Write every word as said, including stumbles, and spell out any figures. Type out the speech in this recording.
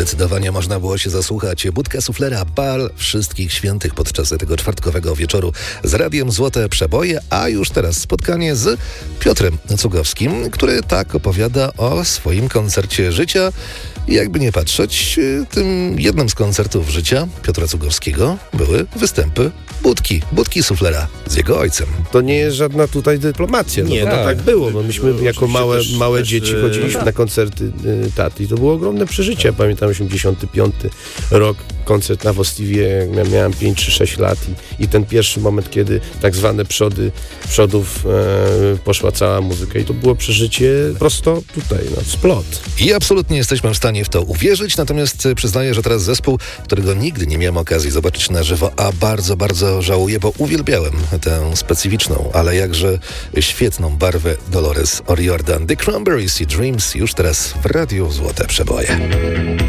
Zdecydowanie można było się zasłuchać. Budka Suflera, bal wszystkich świętych podczas tego czwartkowego wieczoru z Radiem Złote Przeboje, a już teraz spotkanie z Piotrem Cugowskim, który tak opowiada o swoim koncercie życia. I jakby nie patrzeć, tym jednym z koncertów życia Piotra Cugowskiego były występy Budki, Budki Suflera z jego ojcem. To nie jest żadna tutaj dyplomacja, no Nie, bo to tak. tak było, bo myśmy Było, jako małe, też- małe też, dzieci e, chodziliśmy na koncerty y, taty i to było ogromne przeżycie. Ja pamiętam osiemdziesiąty piąty rok, koncert na Wostiwie, jak mia- miałem pięć czy sześć lat i, i ten pierwszy moment, kiedy tak zwane przody, przodów e, poszła cała muzyka i to było przeżycie prosto tutaj, no, splot. I absolutnie jesteśmy w stanie w to uwierzyć, natomiast przyznaję, że teraz zespół, którego nigdy nie miałem okazji zobaczyć na żywo, a bardzo, bardzo żałuję, bo uwielbiałem tę specyficzną, ale jakże świetną barwę Dolores O'Riordan. The Cranberries i Dreams już teraz w Radiu Złote Przeboje.